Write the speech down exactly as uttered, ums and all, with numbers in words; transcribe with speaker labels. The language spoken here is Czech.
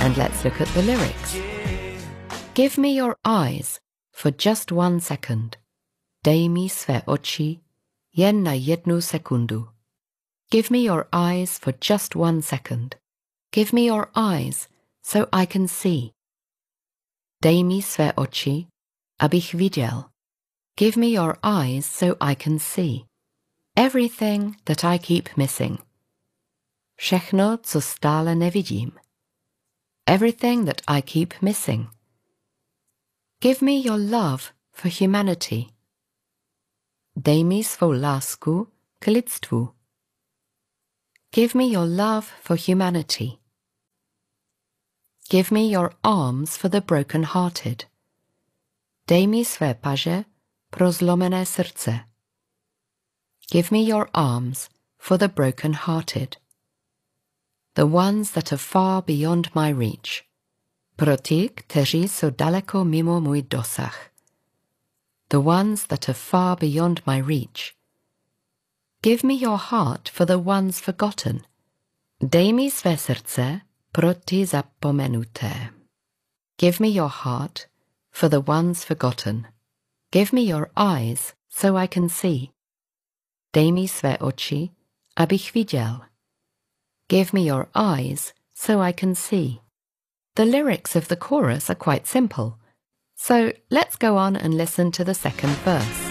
Speaker 1: And let's look at the lyrics. Give me your eyes for just one second. Dej mi své oči jen na jednu sekundu. Give me your eyes for just one second. Give me your eyes so I can see. Dej mi své oči, abych viděl. Give me your eyes so I can see. Everything that I keep missing. Všechno, co stále nevidím. Everything that I keep missing. Give me your love for humanity. Dej mi svou lásku k lidstvu. Give me your love for humanity. Give me your arms for the broken-hearted. Dej mi své paže pro zlomené srdce. Give me your arms for the broken-hearted. The ones that are far beyond my reach. Pro ty, kteří jsou daleko mimo můj dosah. The ones that are far beyond my reach. Give me your heart for the ones forgotten. Dej mi své srdce pro ty zapomenuté. Give me your heart for the ones forgotten. Give me your eyes so I can see. Dej mi své oči, abych viděl. Give me your eyes so I can see. The lyrics of the chorus are quite simple, so let's go on and listen to the second verse.